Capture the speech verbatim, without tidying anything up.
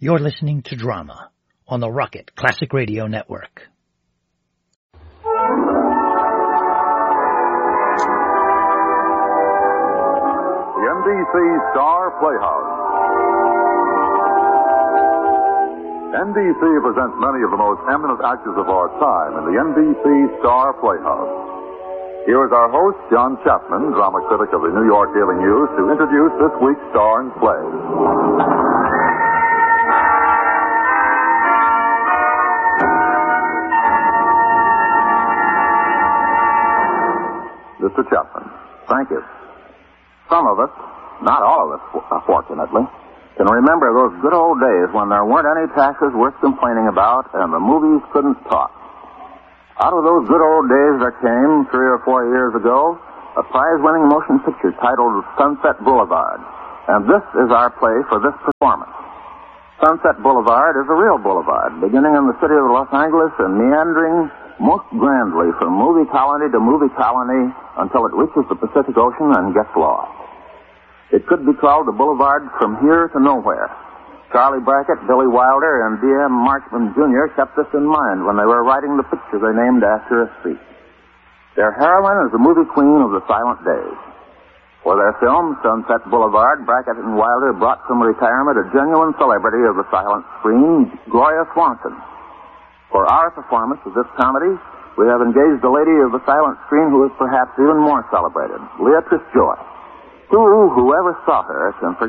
You're listening to Drama on the Rocket Classic Radio Network. The N B C Star Playhouse. N B C presents many of the most eminent actors of our time in the N B C Star Playhouse. Here is our host, John Chapman, drama critic of the New York Daily News, to introduce this week's star and play. Mister Chapman. Thank you. Some of us, not all of us, fortunately, can remember those good old days when there weren't any taxes worth complaining about and the movies couldn't talk. Out of those good old days there came, three or four years ago, a prize-winning motion picture titled Sunset Boulevard. And this is our play for this performance. Sunset Boulevard is a real boulevard, beginning in the city of Los Angeles and meandering most grandly from movie colony to movie colony until it reaches the Pacific Ocean and gets lost. It could be called the boulevard from here to nowhere. Charlie Brackett, Billy Wilder, and D M Marchman Junior kept this in mind when they were writing the picture they named after a street. Their heroine is the movie queen of the silent days. For their film, Sunset Boulevard, Brackett and Wilder brought from retirement a genuine celebrity of the silent screen, Gloria Swanson. For our performance of this comedy, we have engaged a lady of the silent screen who is perhaps even more celebrated, Leatrice Joy, who, whoever saw her, can forget